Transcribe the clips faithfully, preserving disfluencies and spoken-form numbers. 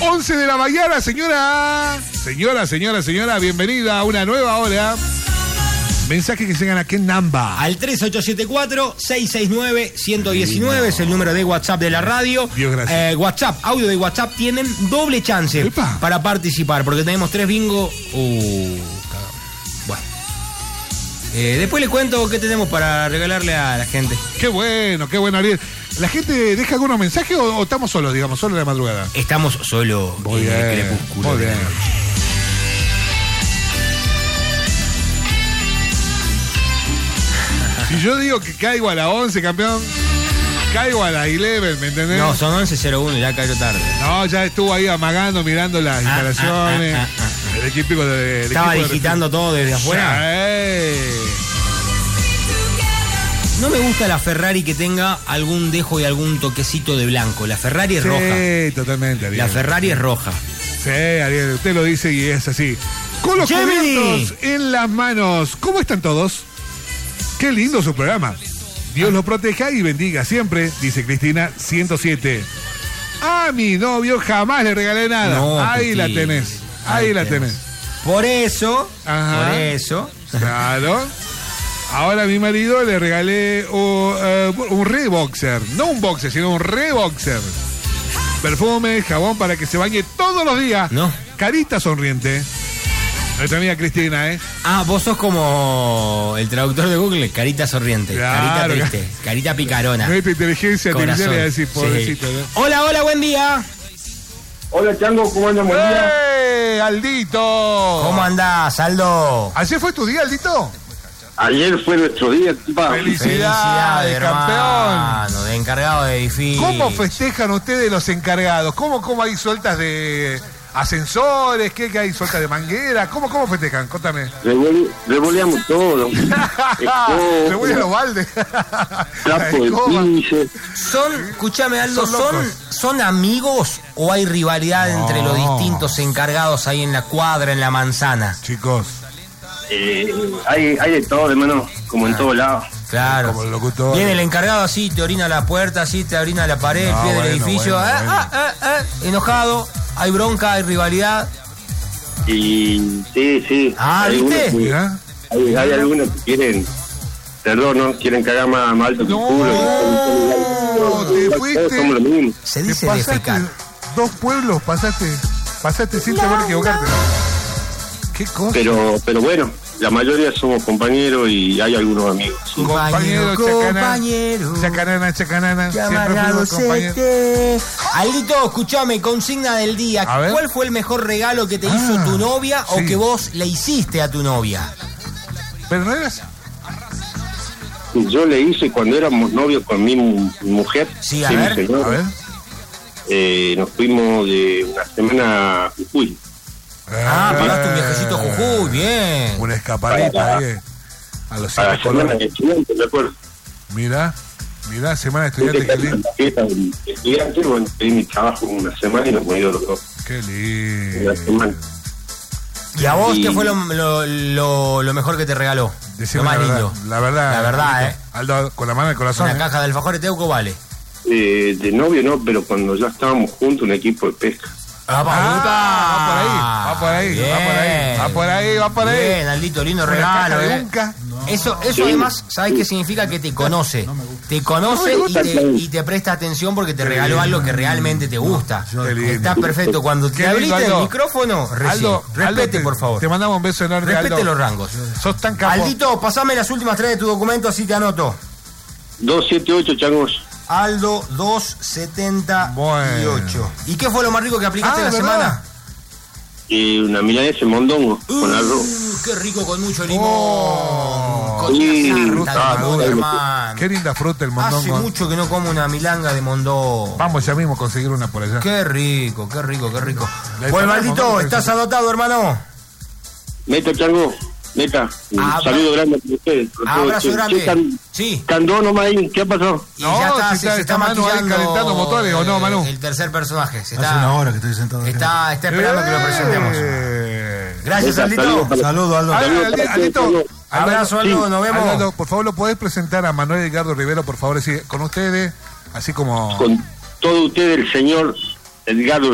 once de la mañana, señora. Señora, señora, señora, bienvenida a una nueva hora. Mensaje que llegan a qué namba. Al tres ocho siete cuatro, seis seis nueve, uno uno nueve es el número de WhatsApp de la radio. Dios gracias. Eh, WhatsApp, audio de WhatsApp, tienen doble chance Epa. para participar, porque tenemos tres bingo. Uh, bueno. Eh, después les cuento qué tenemos para regalarle a la gente. Qué bueno, qué bueno, Ariel. ¿La gente deja algunos mensajes o, o estamos solos, digamos, solo en la madrugada? Estamos solo Muy en bien, el crepúsculo. muy de la bien. noche. Si yo digo que caigo a la once, campeón, caigo a la once, ¿me entendés? No, son once cero uno, ya cayó tarde. No, ya estuvo ahí amagando, mirando las Ah, instalaciones. ah, ah, ah, El equipo de. El Estaba equipo de digitando todo desde afuera. Sí. No me gusta la Ferrari que tenga algún dejo y algún toquecito de blanco. La Ferrari es Sí, roja. totalmente, Ariel. La Ferrari es roja. Sí, Ariel, usted lo dice y es así. Con los Gemini. cubiertos en las manos. ¿Cómo están todos? Qué lindo su programa. Dios los proteja y bendiga siempre, dice Cristina ciento siete. A mi novio jamás le regalé nada. No, Ahí la Cristina. tenés. Ahí, Ahí la tenés. tenés. Por eso, Ajá. por eso. Claro. Ahora a mi marido le regalé uh, uh, un Reeboxer. No un boxer, sino un Reeboxer. Perfume, jabón para que se bañe todos los días. No. Carita sonriente. Nuestra amiga Cristina, ¿eh? Ah, vos sos como el traductor de Google, carita sonriente, Claro. carita triste, carita picarona. Nuestra inteligencia artificial Corazón. le va a decir, Sí. pobrecito. ¿no? Hola, hola, buen día. Hola Chango, ¿cómo andan? Buen día. ¡Eh, Aldito! ¿Cómo andás, Aldo? ¿Ayer fue tu día, Aldito? Ayer fue nuestro día, pa. Felicidades, campeón. hermano, de encargado de edificio. ¿Cómo festejan ustedes los encargados? ¿Cómo, cómo hay sueltas de ascensores? ¿Qué, qué hay sueltas de manguera? ¿Cómo, cómo festejan? Contame. Revol- Revoleamos todo. Me voy a los baldes. Trapo de Escoba. piso. Son, escúchame Aldo, Son ¿son, locos. ¿son amigos o hay rivalidad No. entre los distintos encargados ahí en la cuadra, en la manzana? Chicos, Eh, hay, hay de todo, hermano, como en todos lados. Claro. como el locutor. Viene el encargado así, te orina la puerta, así, te orina la pared, el No, pie del bueno, edificio. bueno, Ah, bueno. ah, ah, ah, enojado, hay bronca, hay rivalidad. Y sí, sí. Ah, hay ¿viste? algunos que- Mirá. Hay, hay algunos que quieren, perdón, ¿no? Quieren cagar más, más alto que el No, culo. te Todos fuiste. somos lo mismo. Se Te dice pasaste defecar. dos pueblos, pasaste, pasaste sin temor a equivocarte. ¿Qué cosa? Pero, pero bueno, la mayoría somos compañeros y hay algunos amigos. Compañero, compañero, Chacanana, chacanana, que siempre amargado fuimos compañeros. se te- Aldito, escuchame, consigna del día. A ver. ¿Cuál fue el mejor regalo que te Ah, hizo tu novia o sí. que vos le hiciste a tu novia? Pero no eras. Yo le hice cuando éramos novios con mi mu- mujer. Sí, a mi ver. señora. A ver. Eh, nos fuimos de una semana a Jujuy. Ah, pagaste un viajecito a Jujuy, bien. Una escapadita ahí. A los A la siete semana de colores. estudiante, me acuerdo. Mirá, mirá, semana de estudiantes, qué lindo. La fiesta de estudiante, bueno, pedí mi trabajo una semana y nos hemos ido los dos. Qué Una lindo. semana. ¿Y a vos Y- qué fue lo, lo, lo- lo mejor que te regaló? Decime lo más la verdad, lindo. La verdad. La verdad, Aldito. ¿eh? Aldo, con la mano del corazón. Una ¿eh? caja de alfajores Teuco vale. Eh, de novio no, pero cuando ya estábamos juntos, un equipo de pesca. Ah, Ah, va por ahí, va por ahí, va por ahí, va por ahí, va por ahí. Bien, Aldito, lindo Una regalo. caja de eh. Unca. Eso, eso Sí. además, ¿sabes qué significa? Que te conoce. Te conoce No me y gusta, te, claro. y te presta atención porque te regaló algo que realmente te gusta. Qué lindo. Está perfecto. Cuando te Qué lindo, abriste el Aldo. micrófono, recién. Aldo, respete, Aldo, te- por favor. Te mandamos un beso enorme, Respete Aldo. los rangos. Sos tan capo. Aldito, pasame las últimas tres de tu documento, así te anoto. dos siete ocho, changos. Aldo dos setenta y ocho. Bueno. ¿Y qué fue lo más rico que aplicaste Ah, la ¿verdad? semana? Y una milanesa en mondongo con arroz. Uh, qué rico con mucho limón. Oh. con Sí, una sarta ah, de limón, no, hermano. Qué linda fruta el Hace mondongo. mucho que no como una milanga de mondongo. Vamos ya mismo a conseguir una por allá. Qué rico, qué rico, qué rico. La Bueno, ensalada de maldito, mondongo, estás pero- anotado, hermano. Neta, chango. Neta, un Abra- saludo grande para ustedes. para todos. Abrazo Che, grande. che, can- Sí. Candó nomás ahí, ¿qué ha pasado? Y No, ya está, si se, está- se está está Manu ahí maquillando calentando motores, ¿o no, Manu? El tercer personaje. Se Hace está, una hora que estoy sentado acá. está, está esperando que lo presentemos. Eh. Gracias, Neta, Aldito. saludos para- Saludos, Aldo. Ay, Saludos Aldi- para Aldito, todos. Abrazo, Aldo, Sí. nos vemos. Aldo, por favor, ¿lo podés presentar a Manuel Edgardo Rivero, por favor, sí, con ustedes? Así como... Con todo ustedes, el señor Edgardo Rivera.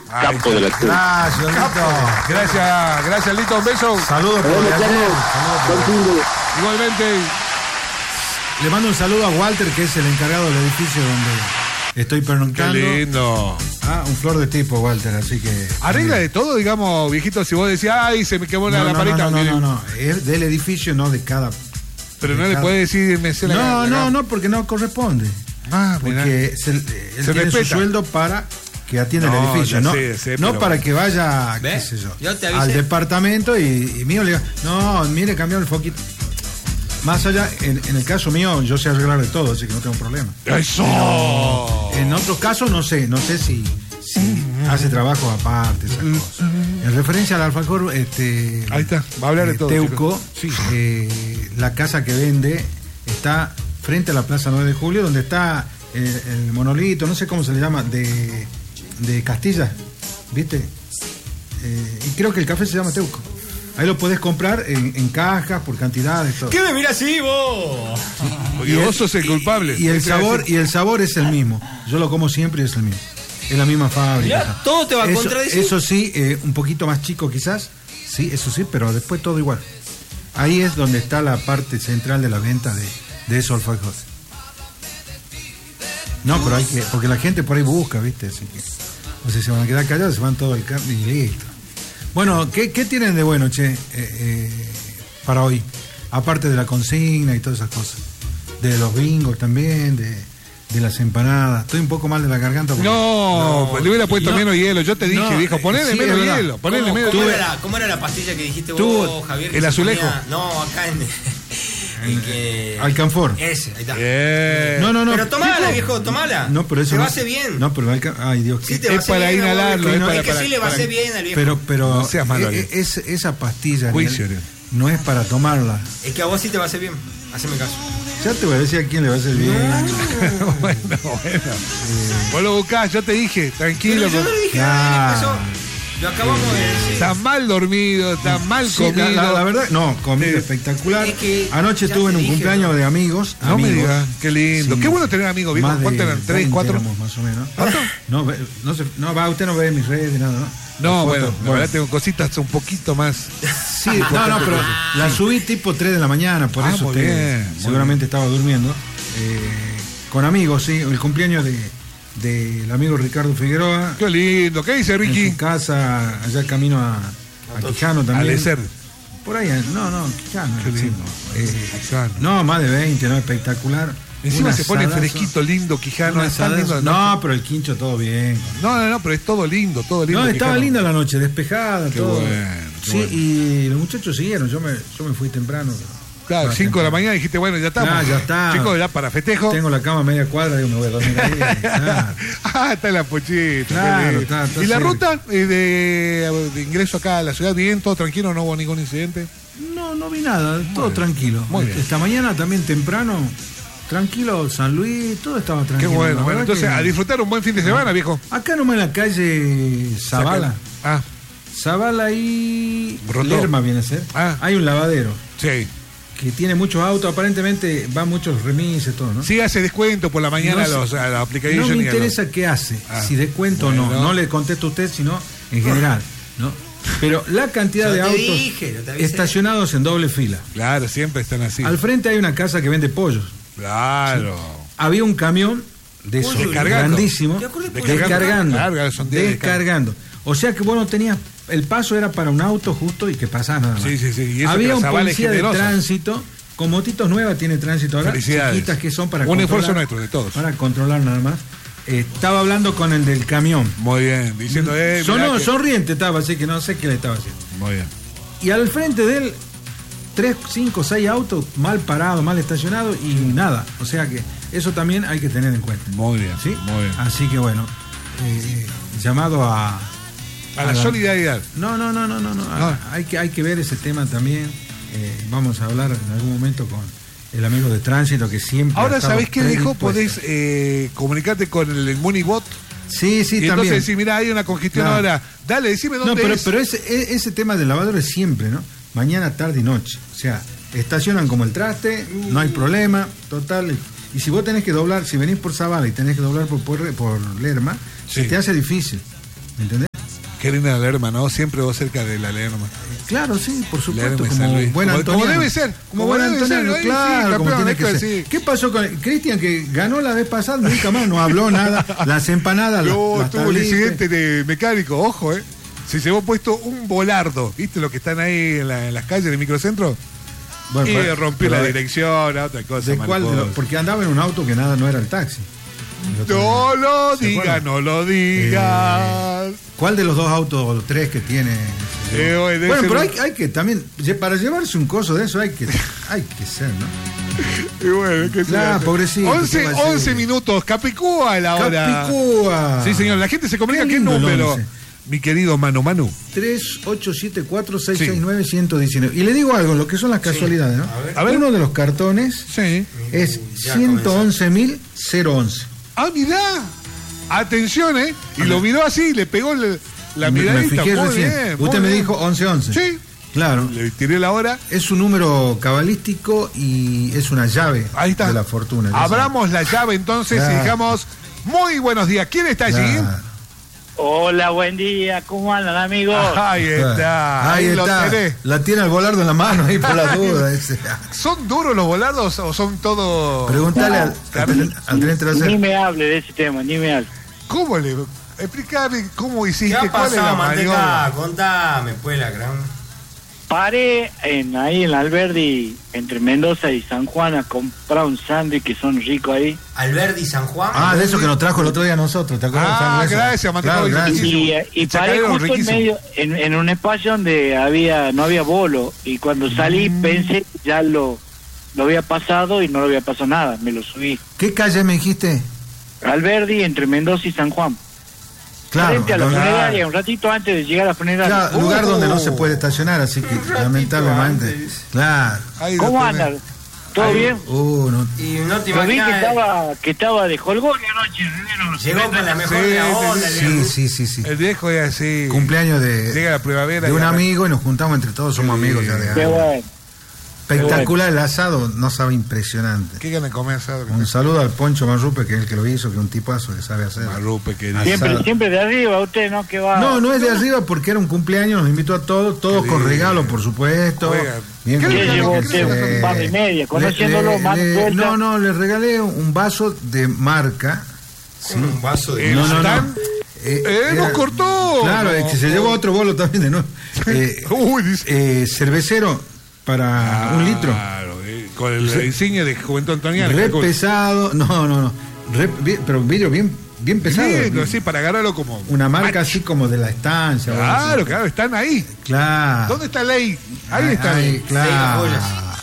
capo de la tele. Gracias, Lito. Gracias, gracias, Lito. Un beso. Saludos por Hola, ayer. Carlos. Buen fin de- Igualmente. Le mando un saludo a Walter, que es el encargado del edificio donde estoy Qué pernoncando. lindo. Ah, un flor de tipo, Walter, así que... Arregla de todo, digamos, viejito, si vos decís, ay, se me quemó la No, no, lamparita. no, no, mire. no, no, es del edificio, no de cada... Pero de no le cada- puede decir, me sé la No, la- no, no, porque no corresponde. Ah, mirá. Porque se, él Se tiene su respeta. sueldo para que atienda No, el edificio, ya no, sé, sé, no pero para bueno. que vaya, ¿Ve? qué sé yo, Yo te avisé. al departamento y, y mío le diga, no, mire, cambió el foquito. Más allá, en, en el caso mío, yo sé arreglar de todo, así que no tengo problema. ¡Eso! En otros casos, no sé, no sé si, si hace trabajo aparte, esas cosas. En referencia al alfajor, este, Ahí está, va a hablar de eh, todo, Teuco, chicos. Sí. eh, la casa que vende está frente a la Plaza nueve de Julio, donde está el, el monolito, no sé cómo se le llama, de, de Castilla, ¿viste? Eh, y creo que el café se llama Teuco. Ahí lo podés comprar en, en cajas, por cantidades, todo. ¿Qué me mira así, vos? Porque vos sos el culpable. Y el Ese sabor, decir- y el sabor es el mismo. Yo lo como siempre y es el mismo. Es la misma fábrica. Mirá, todo te va a eso, contradecir. Eso sí, eh, un poquito más chico quizás. Sí, eso sí, pero después todo igual. Ahí es donde está la parte central de la venta de, de esos alfajores. No, pero hay que, porque la gente por ahí busca, ¿viste? Así que, o sea, se van a quedar callados, se van todo el carne y listo. Bueno, ¿qué, qué tienen de bueno, che, eh, eh, para hoy? Aparte de la consigna y todas esas cosas. De los bingos también, de, de las empanadas. Estoy un poco mal de la garganta. porque- No, pues le hubiera puesto no. menos hielo. Yo te dije, No, viejo, ponele sí, menos es verdad. hielo. Ponele ¿Cómo, menos cómo hielo. era la, ¿Cómo era la pastilla que dijiste Tú, vos, Javier? que el se azulejo. ponía- No, acá en... en que... Alcanfor. Ese, ahí está. Bien. No, no, no. Pero tomala, Chico. viejo, tomala. No, pero eso Te no- va a hacer bien. No, pero alca- ay, Dios. Sí, qué- te va a es hacer para bien, inhalarlo, viejo. es para- Es que para- sí le va a para- hacer bien al viejo. Pero, pero No seas malo, e- Ariel. e- es- esa pastilla, Juicio, Ariel, Ariel. no es para tomarla. Es que a vos sí te va a hacer bien. Haceme caso. Ya te voy a decir a quién le va a hacer bien. bueno, bueno. Vos lo buscás, yo te dije, tranquilo. Pero yo no le dije nada, él empezó. Lo acabamos de decir. Estás mal dormido, estás mal Sí, comido. la, la- la verdad, no, comida Sí. espectacular. Es que Anoche ya estuve en te un dije, cumpleaños ¿no? de amigos. No me amigos. digas, qué lindo. Sí. Qué bueno tener amigos, viejo. Más de ¿Cuántos eran? ¿Tres, veinte cuatro? éramos más o menos. ¿Cuánto? No, ve- no, se, no, va, usted no ve mis redes, nada, ¿no? No, Las bueno, fotos, la verdad tengo cositas un poquito más. Sí, no, no, pero la subí tipo tres de la mañana, por Ah, eso muy usted bien, muy seguramente estaba durmiendo. Eh, con amigos, sí, el cumpleaños de del amigo Ricardo Figueroa. Qué lindo. ¿Qué dice En Ricky? su casa, allá camino a, a Quijano también. Alecer. Por ahí, no, no, Quijano. Qué sí. lindo. Eh, Quijano. no, más de veinte, ¿no? Espectacular. Encima Un se pone asadazo, fresquito, lindo, Quijano. un Es tan asadazo. lindo. No, pero el quincho todo bien. No, no, no, pero es todo lindo, todo lindo. No, estaba Quijano. linda la noche, despejada, Qué todo. bueno, qué sí, bueno. y los muchachos siguieron, yo me, yo me fui temprano. Claro, Más cinco de la temprano. mañana dijiste, bueno, ya estamos. Ah, ya está. Chicos, ya para festejo. Tengo la cama a media cuadra, digo, me voy a dormir ahí. Claro. Ah, está la pochita. Claro, qué lindo. está- está ¿Y la cerca. ruta eh, de, de ingreso acá a la ciudad? Bien, todo tranquilo, no hubo ningún incidente. No, no vi nada, todo bien, tranquilo. muy bien. Esta mañana también temprano, tranquilo, San Luis, todo estaba Qué tranquilo. bueno, la bueno. verdad Entonces, que- a disfrutar un buen fin de semana, viejo. Acá nomás en la calle Zavala. Ah, Zavala y Rotó. Lerma viene a ser. Ah. Hay un lavadero sí. que tiene muchos autos, aparentemente van muchos remises, todo, ¿no? Sí, hace descuento por la mañana No a sé- los, a la aplicación. No me y a los- interesa qué hace, Ah. si descuento o Bueno. no. No le contesto a usted, sino en general, ¿no? Pero la cantidad Yo de te autos dije, yo te avisé. estacionados en doble fila. Claro, siempre están así. Al frente hay una casa que vende pollos. Claro. Había un camión de esos Pollo, descargando. grandísimo, ¿Te acuerdas de pollo? descargando, Claro, son de descargando. O sea que vos no tenías, el paso era para un auto justo y que pasaba nada más. Sí, sí, sí. Y eso que Había la un Zavala es policía de generosa. tránsito, con motitos nuevas tiene tránsito ahora, Felicidades. chiquitas que son para Un controlar, esfuerzo nuestro, de todos. para controlar nada más. Eh, estaba hablando con el del camión. Muy bien. Diciendo, eh, Sonó- mirá que- sonriente estaba, así que no sé qué le estaba haciendo. Muy bien. Y al frente de él, tres, cinco, seis autos mal parados, mal estacionados y nada. O sea que eso también hay que tener en cuenta. Muy bien. ¿Sí? Muy bien. Así que bueno, eh, llamado a... A la solidaridad. No, no, no, no, no, no. No. Hay, que, hay que ver ese tema también. Eh, vamos a hablar en algún momento con el amigo de tránsito que siempre... Ahora, estaba ¿sabés qué dijo? predispuesto. Podés eh, comunicarte con el, el Munibot. Sí, sí, y también. entonces decir, mira, hay una congestión Claro. ahora. Dale, decime dónde No, pero, es. pero ese, e- ese tema del lavadero es siempre, ¿no? Mañana, tarde y noche. O sea, estacionan como el traste, no hay problema, total. Y si vos tenés que doblar, si venís por Zavala y tenés que doblar por, por, por Lerma, Sí. se te hace difícil. ¿Me entendés? Qué linda la Lerma, ¿no? Siempre vos cerca de la Lerma. Claro, sí, por supuesto, Lerma y San como Luis. buen Como- Antoniano. como debe ser, Como buen debe Antoniano, ser, claro, sí, como campeón, tiene esto que es ser. así. ¿Qué pasó con Cristian, que ganó la vez pasada? Nunca más no habló nada. Las empanadas, las, No, las tuvo un tablitas. accidente de mecánico, ojo, ¿eh? Se llevó puesto un volardo, ¿viste lo que están ahí en, la- en las calles del microcentro? Bueno, y pero- rompió pero la de- dirección, a otra cosa. ¿De cuál? de mariposa. los- porque andaba en un auto que nada no era el taxi. El otro No día. lo ¿Se digas, acuerdan? no lo digas. ¿Cuál de los dos autos o tres que tiene? Eh, oye, debe Bueno, ser pero un- hay, hay que también, lle- para llevarse un coso de eso hay que, hay que ser, ¿no? Y bueno, ¿qué se Claro, hace? pobrecito, once, ¿qué va a hacer? once minutos, Capicúa a la hora. Capicúa. Sí, señor, la gente se comunica. Qué ¿Qué lindo el número? once. Mi querido Manu Manu. tres ocho siete cuatro seis seis nueve uno uno nueve. Y le digo algo, lo que son las casualidades, ¿no? A ver. Uno de los cartones Sí. es ciento once mil once. Ah, mirá. Atención, ¿eh? Y lo miró así, le pegó le- la Me- miradita. Me fijé Muy recién. bien, muy Usted me bien. dijo once once. Sí. Claro. Le tiré la hora. Es un número cabalístico y es una llave Ahí está. de la fortuna. ya Abramos la llave entonces Claro. y digamos, muy buenos días. ¿Quién está sabe. allí? Claro. Hola, buen día, ¿cómo andan, amigos? Ahí está. Ahí, lo está. tenés. La tiene el volardo en la mano ahí por la duda. ese. ¿Son duros los volados o son todos...? Pregúntale al, al, Carlos. tenen- al teniente Ni trasero. me hable de ese tema, ni me hable. ¿Cómo le...? Explícame cómo ¿Qué hiciste, ha cuál es la pasado, maniobra. Manteca? Contame, pues, la gran... Paré en, ahí en la Alberdi, entre Mendoza y San Juan, a comprar un sándwich que son ricos ahí. Alberdi San Juan. Ah, de eso que nos trajo el otro día a nosotros, ¿te acuerdas? Ah, Eso. gracias, Mateo. Claro, gracias. Y, Riquísimo. y El paré chacarero, justo en riquísimo. medio, en, en un espacio donde había no había bolo. Y cuando salí pensé que ya lo, lo había pasado y no lo había pasado nada, me lo subí. ¿Qué calle me dijiste? Alberdi, entre Mendoza y San Juan. Claro, Frente a la claro. funeraria, un ratito antes de llegar a la funeraria. Claro, lugar Uh. donde no se puede estacionar, así que lamentablemente. Claro. Ahí lo ¿Cómo tenés. andan? ¿Todo Ahí. bien? Uh, no. Y no te Lo vi que imaginas... estaba, que estaba de jolgón anoche. Rivero. Llegó con la mejor Sí, de la sí, onda. sí, el viejo. Sí, sí, sí, sí. El viejo es así. Cumpleaños de, Llega la primavera. de y un arranca. amigo y nos juntamos entre todos, somos amigos ya de Qué años. bueno. Espectacular el asado, no sabe impresionante. ¿Qué ganas de comer asado? Un saludo al Poncho Marrupe, que es el que lo hizo, que es un tipazo que sabe hacer. Marrupe, querido. Siempre, Asado. siempre de arriba, usted, ¿no? Que va. No, no es de arriba porque era un cumpleaños, nos invitó a todos, todos Qué con lindo. regalo, por supuesto. Juega. Bien ¿Qué con- le llevó que usted? se- Un par y media, Le- conociéndolo, le- mano le- suelta. No, no, le regalé un vaso de marca. Sí. Un vaso de... El No, no, no. stand- Eh, ¡Eh, era- nos cortó! Claro, es que se llevó otro bolo también de nuevo. Eh, Uy, dice. eh, cervecero para un litro. Claro, eh, con el Sí. insignia de Juventud Antoniana. Re calculo. pesado. No, no, no. Re- bien- pero vidrio bien, bien pesado. Lindo, sí, para agarrarlo como. Una marca así como de la estancia. o algo Claro, así. claro, están ahí. Claro. ¿Dónde está Ley? Ahí está Ahí, Ley. claro. Seis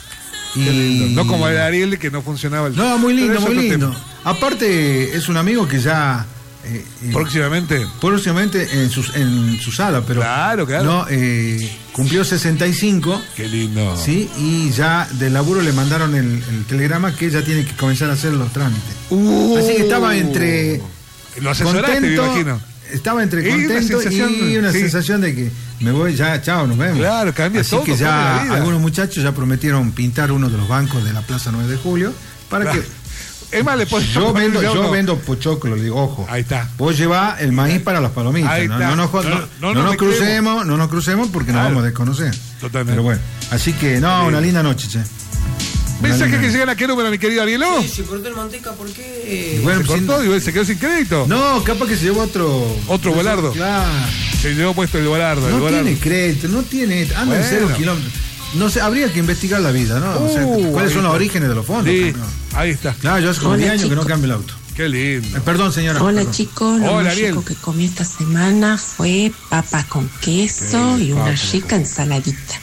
Y... No como el Ariel que no funcionaba el. No, muy lindo, Pero es muy otro lindo. tema. Aparte, es un amigo que ya. eh, eh, Próximamente. próximamente en su, en su sala, pero. Claro, claro. No, eh, cumplió sesenta y cinco. Qué lindo. Sí, y ya del laburo le mandaron el, el telegrama que ya tiene que comenzar a hacer los trámites. Uh, Así que estaba entre Lo asesoraste, me imagino. estaba entre Y una contento sensación, y una sí. sensación de que me voy ya, chao, nos vemos. Claro, cambia Así todo, que cambia la ya vida. algunos muchachos ya prometieron pintar uno de los bancos de la Plaza nueve de Julio para Claro. que Es más, le podés yo poner vendo, ya yo uno- vendo pochoclo, le digo, ojo. Ahí está. Vos llevás el maíz para las palomitas. Ahí no, está. no, nos jo- No, no- no, no no nos mezclemos. crucemos, no nos crucemos porque Claro. nos vamos a desconocer. Totalmente. Pero bueno, así que no, una linda noche, che. Una Mensaje linda que noche. llegan a qué número, mi querido Arielo. Sí, se cortó el Manteca, ¿por qué? Y bueno, Se sin- cortó y se quedó sin crédito. No, capaz que se llevó otro. Otro volardo. Claro. Se llevó puesto el volardo. el No volardo. tiene crédito, no tiene. Anda en Bueno. cero kilómetros. No sé, habría que investigar la vida, ¿no? O sea, Uh, ¿cuáles ahí son los está. orígenes de los fondos? Sí, campeón? ahí está. Claro, yo hace como Hola, diez años que no chicos. cambio el auto. Qué lindo. Eh, perdón, señora. Hola perdón. chicos, lo Hola, más Ariel. rico que comí esta semana fue papa con queso Sí, y una papa rica con- ensaladita.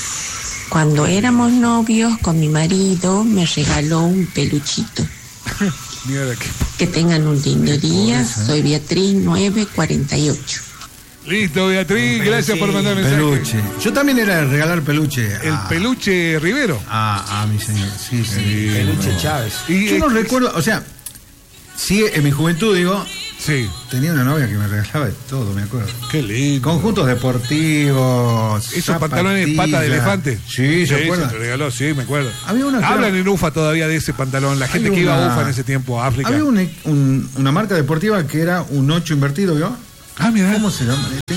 Cuando éramos novios con mi marido me regaló un peluchito. Mira que. Que tengan un lindo día, soy Beatriz nueve cuarenta y ocho. Listo, Beatriz, Un gracias por mandar mensaje. Peluche. Yo también era de regalar peluche. El a, peluche Rivero. A, a mi señor. Sí, sí. Peluche Chávez. Y, Yo no eh, recuerdo, o sea, sí, en mi juventud, digo, Sí, tenía una novia que me regalaba de todo, me acuerdo. qué lindo. Conjuntos deportivos. Esos pantalones pata de zapatillas. elefante. Sí, ¿se acuerda? te regaló, sí, me acuerdo. Había una que Hablan era- en UFA todavía de ese pantalón. La gente Hay que iba a una- UFA en ese tiempo, a África. Había un- un- una marca deportiva que era un ocho invertido, ¿vio? Ah, mira. ¿Cómo se llama? Tenía-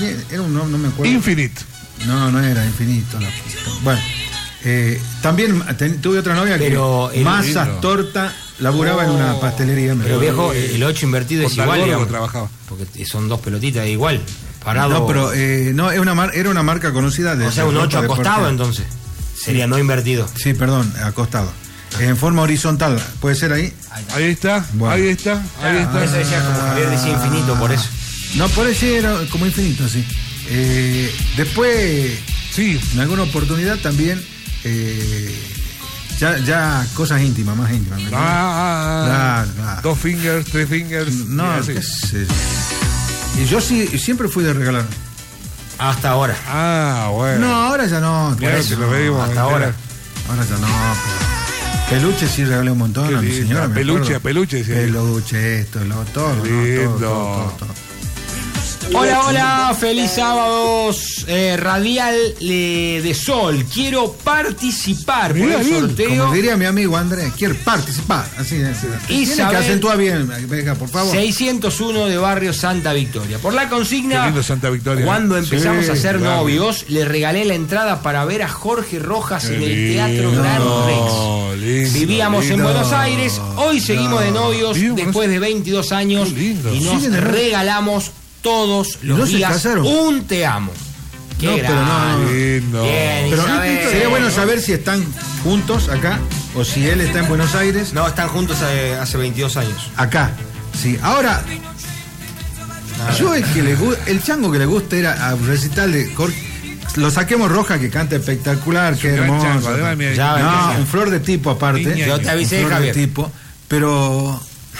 no, no, no me acuerdo. Infinite. No, no era infinito. La... Bueno, eh, también ten, tuve otra novia Pero que el- masas, lindo. torta, laburaba en una pastelería. me Pero acuerdo. viejo, el ocho invertido es Por igual, Talgorgo digamos. trabajaba. Porque son dos pelotitas igual. Parado. No, pero eh, no, era una, mar- era una marca conocida de. o sea, de un ropa ocho acostado deportiva. entonces. Sería no invertido. Sí, perdón, acostado. En forma horizontal, ¿puede ser ahí? Ahí está, Bueno. ahí está, ahí está. Por eso decía como Javier decía infinito, por eso. No, por eso era como infinito, sí. Eh, después, Sí, en alguna oportunidad también, eh, ya, ya cosas íntimas, más íntimas. ¿me entiendes? ah, ah, Claro, claro. dos fingers, tres fingers. No, y así. qué sé yo. Y yo sí, siempre fui de regalar. Hasta ahora. Ah, bueno. No, ahora ya no. por Mirá, eso, te lo pedimos, hasta mirá. ahora. Ahora ya no. pero- Peluche sí regalé un montón Qué a mi lindo, señora. a me peluche, acuerdo. a peluche, decía. Peluche, esto, lo, todo, ¿no? Qué todo, lindo. todo, todo, todo. Hola, hola, feliz sábados. Eh, radial eh, de Sol. Quiero participar por Mirá, el bien. sorteo. Como diría mi amigo Andrés, quiere participar. Así es. Tiene que Isabel- acentuar bien, venga, por favor. seiscientos uno de Barrio Santa Victoria. Por la Qué consigna, lindo Santa Victoria. cuando empezamos Sí, a ser claro. novios, le regalé la entrada para ver a Jorge Rojas Qué en el lindo. Teatro Gran No, Rex. lindo, Vivíamos en lindo. Buenos Aires, hoy seguimos de novios Vivíamos- después de veintidós años Qué lindo. y nos Siguen de novios. regalamos todos los no se días casaron? un te amo. Qué No, pero no, grande. no. Lindo. Bien, Pero Isabel. sería bueno saber si están juntos acá o si él está en Buenos Aires No, están juntos hace, hace veintidós años. acá. Sí, ahora yo el que le gu- el chango que le gusta era a un recital de Jorge. Lo saquemos Roja que canta espectacular, qué gran hermoso. chango, además, mira, Ya, no, ya. un flor de tipo aparte. Niña, Yo te avisé, Un flor Javier. de tipo, pero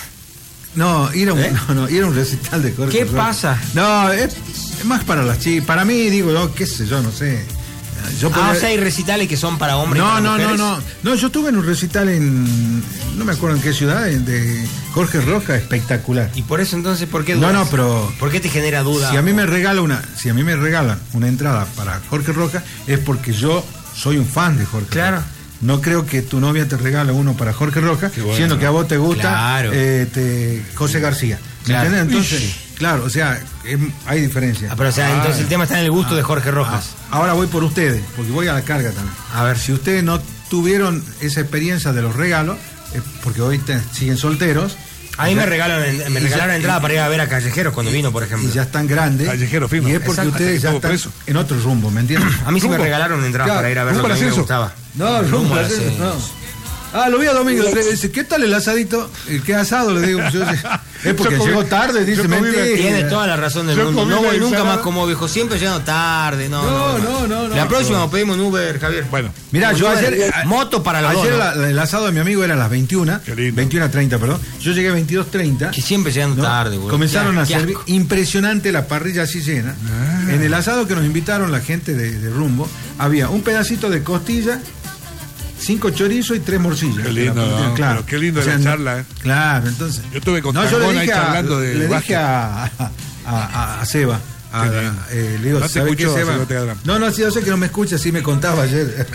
no, ir a un, ¿Eh? no, no, ir a un recital de Jorge ¿Qué Rojas. pasa? No, es, es más para las chicas. Para mí, digo yo, qué sé yo, no sé. Yo Ah, podría- o sea, hay recitales que son para hombres y no, para no, no, mujeres. no. No, yo estuve en un recital en. No me acuerdo en qué ciudad, en- de Jorge Rojas, espectacular. Y por eso entonces, ¿por qué No, dudas? no, pero- ¿Por qué te genera duda? Si a mí me regala una, si a mí me regalan una entrada para Jorge Rojas, es porque yo soy un fan de Jorge Claro. Rojas. No creo que tu novia te regale uno para Jorge Rojas, Qué bueno. siendo que a vos te gusta Claro. eh, te- José García. ¿Me Claro. entendés? Entonces, claro, o sea, em, hay diferencia. Ah, pero o sea, Ah, entonces el tema está en el gusto de Jorge Rojas. Ah, ahora voy por ustedes, porque voy a la carga también. A ver. Si ustedes no tuvieron esa experiencia de los regalos, eh, porque hoy te- siguen solteros. A mí y me ya- regalaron, y me ya- regalaron entrada y- para ir a ver a Callejeros cuando vino, por ejemplo. Y ya están grandes. Callejero fino. Y es porque Exacto, ustedes hasta ya que están estuvo preso. en otro rumbo, ¿me entienden? A mí sí me ¿Rumbo? regalaron entrada Claro, para ir a ver lo ¿rumbo que a mí al me ascenso? gustaba. No, rumbo Rumbo al al ascenso, ascenso. no. Ah, lo vi a Domingo, otra vez, dice, ¿qué tal el asadito? ¿El qué asado? Le digo, yo, es porque Yo comí- llegó tarde, dice, yo comí mentira. Tiene toda la razón del Yo mundo. comí No una voy nunca ensalada. más como viejo. Siempre llegando tarde. No, No, no, no, no. La próxima nos pedimos un Uber, Javier. Bueno, Mirá, Un yo Uber, ayer. moto para los Ayer dos, ¿no? la- la- el asado de mi amigo era a las veintiuna. Qué lindo. veintiuna treinta, perdón. Yo llegué a veintidós treinta. Que siempre llegando ¿no? tarde, güey. Comenzaron Qué- a qué servir. asco. Impresionante la parrilla así llena. Ah. En el asado que nos invitaron la gente de, de Rumbo, había un pedacito de costilla, cinco chorizos y tres morcillas. Qué lindo, La- ¿no? claro. Pero qué lindo la no- charla, ¿eh? Claro, entonces. Yo estuve con no, yo le Tangón ahí dije, a, charlando de le dije básquet. a, a, a- a Seba. a- Qué lindo. eh, le digo, No te ¿sabe qué, escucho, Seba? Seba Teagrán. No, no, sí, yo sé que no me escucha, sí me contaba ayer.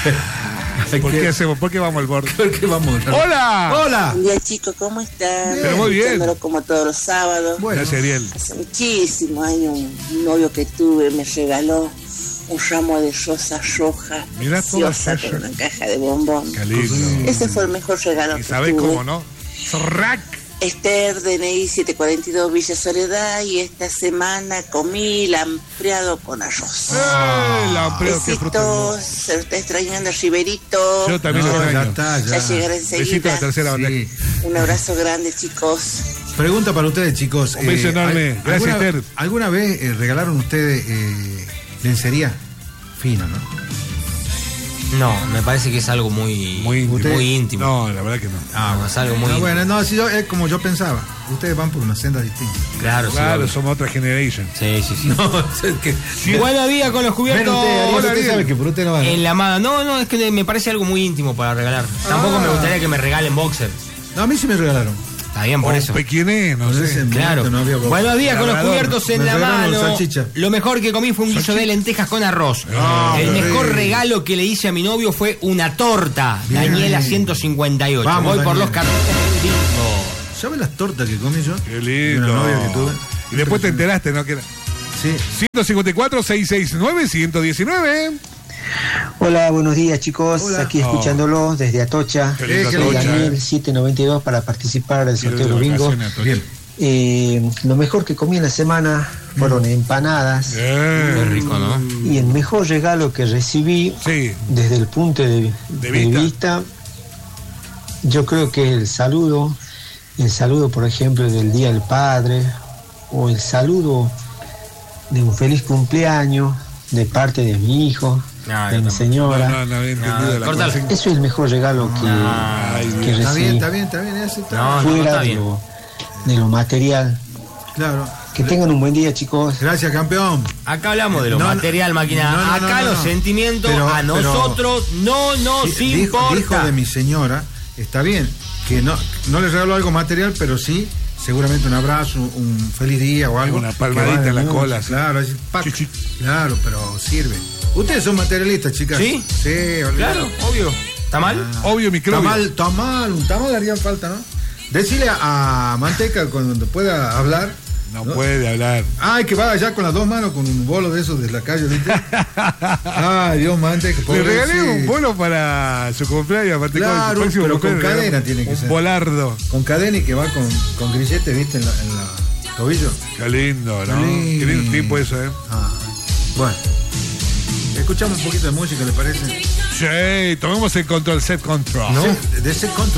¿Por qué hacemos? ¿Por qué vamos al borde? ¿Por qué vamos? ¡Hola! ¡Hola! Buen día, chicos, ¿cómo están? Pero muy bien. Escuchándolo como todos los sábados. Bueno, Gracias, Ariel. Hace muchísimos años un novio que tuve me regaló un ramo de rosas rojas Mirá todas preciosa esas. con una caja de bombón. Qué lindo. Ese fue el mejor regalo ¿Y que sabés tuve. cómo no? ¡Zorrac! Esther, D N I setecientos cuarenta y dos, Villa Soledad, y esta semana comí lampreado con arroz. ¡Eh! La creo que fruta. Besitos, se lo está extrañando Riverito. Yo también no, lo ya extraño. está, ya. Ya llegaré Besito a la enseguida. tercera bandeja. Sí. Un abrazo grande, chicos. Pregunta para ustedes, chicos. Un beso enorme. ¿al- Gracias, ¿alguna, Esther. ¿Alguna vez eh, regalaron ustedes eh, lencería fina, no? No, me parece que es algo muy, Muy íntimo. muy íntimo. No, la verdad que no. Ah, es algo muy No, íntimo. bueno, no, si yo, es como yo pensaba. Ustedes van por una senda distinta. Claro, sí, Claro, obvio. somos otra generation. Sí, sí, sí. No, es que. Buenos días con los cubiertos. Bueno, usted, Ariel, Hola, usted Ariel. sabe que por usted no va. En la mano. No, no, es que me parece algo muy íntimo para regalar. Tampoco Ah. me gustaría que me regalen boxer. No, a mí sí me regalaron. Está bien, por O eso. pequinés, no Por sé. ese Claro. momento no había boca. Buenos días con los Labrador. cubiertos en Me la regalaron mano. salchicha. Lo mejor que comí fue un guiso de lentejas con arroz. Ah, El qué mejor rico. regalo que le hice a mi novio fue una torta. Bien. Daniela ciento cincuenta y ocho. Vamos, Voy por Daniela. los cartones. ¿Sabes las tortas que comí yo? Qué De lindo. una novia que tuve. Y después te enteraste, ¿no? Que era. Sí. ciento cincuenta y cuatro, seiscientos sesenta y nueve, ciento diecinueve. Hola, buenos días chicos, Hola. aquí escuchándolo desde Atocha. Qué lindo Eh, qué Soy Atocha, Daniel eh. siete noventa y dos para participar del sorteo Quiero de ir de bingo. vacaciones a Atocha. Bien. Eh, lo mejor que comí en la semana fueron empanadas. Bien. Qué rico, ¿no? Y el mejor regalo que recibí Sí. desde el punto de, De de vista. vista, yo creo que el saludo, el saludo por ejemplo del Día del Padre, o el saludo de un feliz cumpleaños de parte de mi hijo, Ah, de yo mi tampoco. señora. No, no, no había entendido No, la cortalo. consigna. Eso es el mejor regalo que, Ay, que bien. Está recibí. bien, está bien, está bien. Ese está- No, no, Fuera está de bien. lo, de lo material. Claro. Que tengan un buen día, chicos. Gracias, campeón. Acá hablamos de lo No, no. material, máquina. No, no, no, Acá no, los no. sentimientos Pero- a pero- nosotros no nos Dijo, importa. dijo de mi señora, está bien, que no, no le regaló algo material, pero sí, seguramente un abrazo, un feliz día o algo. Una palmadita que vale en la mucho, cola, sí. Claro, así, pac. Chi, chi. Claro, pero sirve. Ustedes son materialistas, chicas. ¿Sí? Sí, olvidado. Claro, obvio. ¿Está mal? Obvio, microbio. Tamal, tamal, un tamal haría falta, ¿no? Decirle a, a Manteca cuando pueda hablar. No puede hablar. Ay, que va allá con las dos manos con un bolo de esos de la calle, ¿viste? Ay, Dios, Manteca. Le pobre, regalé sí. un bolo para su cumpleaños, aparte con Claro, su próximo pero con cumpleaños, cadena le tiene que un ser. volardo. Con cadena y que va con, con grillete, ¿viste? En la, en la tobillo. Qué lindo, ¿no? Qué lindo. Qué lindo tipo eso, ¿eh? Ah, bueno. Escuchamos un poquito de música, ¿le parece? Che, tomemos el control, set control. No, de ese control.